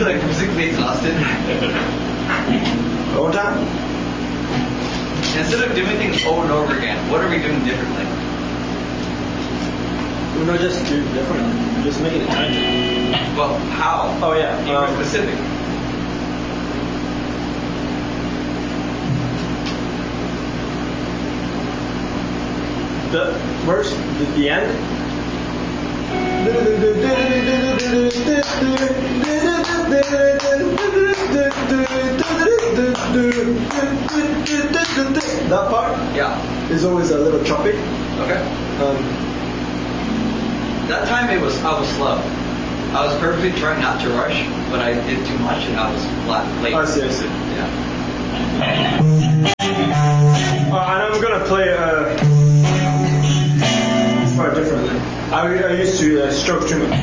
feel like physically exhausted? One more time? Instead of doing things over and over again, what are we doing differently? We're not just doing different. Just making it tighter. Well, how? Oh yeah. Be more specific. The verse, the end. That part, Yeah. is always a little choppy. Okay. That time I was slow. I was purposely trying not to rush, but I did too much and I was late. I see. Yeah. And I'm gonna play quite differently. I used to stroke too much.